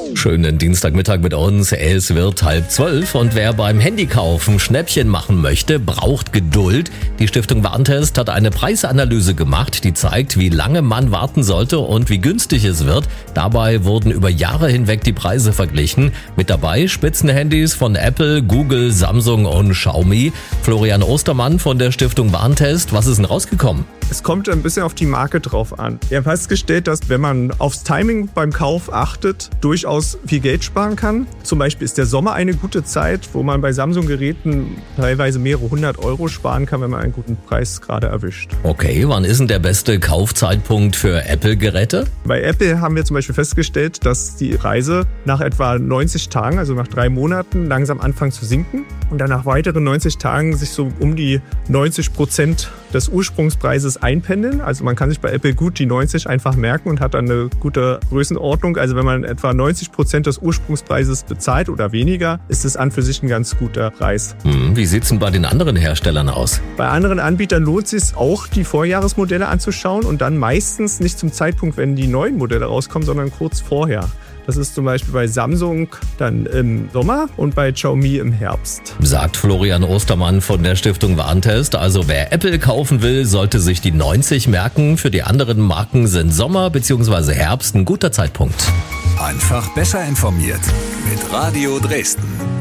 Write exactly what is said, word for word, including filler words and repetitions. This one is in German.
Schönen Dienstagmittag mit uns. Es wird halb zwölf und wer beim Handykauf ein Schnäppchen machen möchte, braucht Geduld. Die Stiftung Warentest hat eine Preisanalyse gemacht, die zeigt, wie lange man warten sollte und wie günstig es wird. Dabei wurden über Jahre hinweg die Preise verglichen. Mit dabei Spitzenhandys von Apple, Google, Samsung und Xiaomi. Florian Ostermann von der Stiftung Warentest. Was ist denn rausgekommen? Es kommt ein bisschen auf die Marke drauf an. Wir haben festgestellt, dass wenn man aufs Timing beim Kauf achtet, durchaus viel Geld sparen kann. Zum Beispiel ist der Sommer eine gute Zeit, wo man bei Samsung-Geräten teilweise mehrere hundert Euro sparen kann, wenn man einen guten Preis gerade erwischt. Okay, wann ist denn der beste Kaufzeitpunkt für Apple-Geräte? Bei Apple haben wir zum Beispiel festgestellt, dass die Preise nach etwa neunzig Tagen, also nach drei Monaten, langsam anfangen zu sinken und dann nach weiteren neunzig Tagen sich so um die neunzig Prozent des Ursprungspreises einpendeln. Also man kann sich bei Apple gut die neunzig einfach merken und hat dann eine gute Größenordnung. Also wenn man etwa neunzig Prozent des Ursprungspreises bezahlt oder weniger, ist es an für sich ein ganz guter Preis. Hm, wie sieht's denn bei den anderen Herstellern aus? Bei anderen Anbietern lohnt es sich auch, die Vorjahresmodelle anzuschauen und dann meistens nicht zum Zeitpunkt, wenn die neuen Modelle rauskommen, sondern kurz vorher. Das ist zum Beispiel bei Samsung dann im Sommer und bei Xiaomi im Herbst. Sagt Florian Ostermann von der Stiftung Warentest. Also wer Apple kaufen will, sollte sich die neunzig merken. Für die anderen Marken sind Sommer bzw. Herbst ein guter Zeitpunkt. Einfach besser informiert mit Radio Dresden.